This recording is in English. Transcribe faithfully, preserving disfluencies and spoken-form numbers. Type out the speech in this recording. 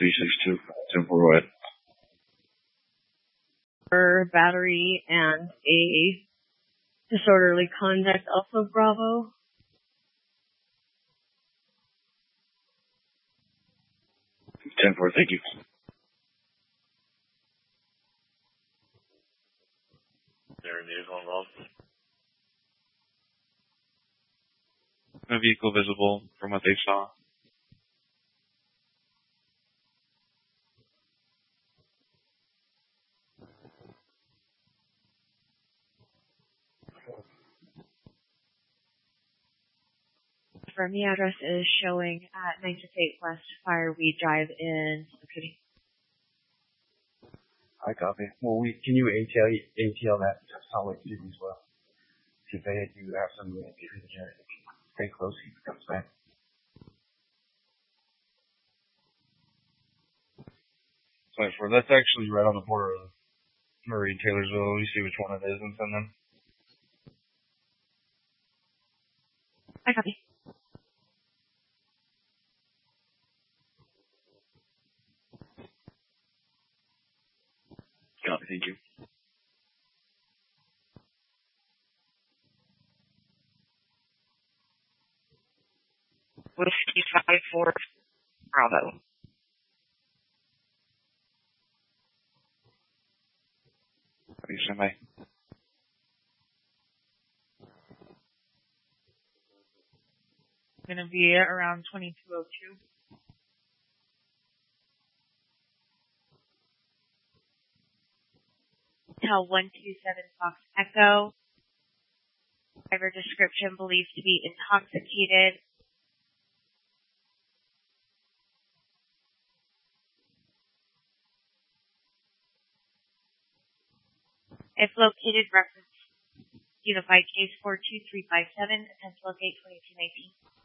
three six two, ten four, go ahead. For battery and a disorderly conduct, also Bravo. ten four, thank you. There vehicle involved. No vehicle visible from what they saw. Confirm the address is showing at nine fifty-eight West Fireweed Drive in Salt Lake City. I copy. Well, we can you A T L A T L that to Salt Lake City as well. See if they do have some stay close. He comes back. twenty-four. That's actually right on the border of Murray and Taylorsville. We see which one it is and send them. I copy. Copy, thank you. Whiskey five four Bravo. Please stand by. Gonna be around twenty-two oh two. Hotel one two seven Fox Echo. Driver description believed to be intoxicated. If located, reference Unified Case four two three five seven, attempt to locate twenty-two nineteen.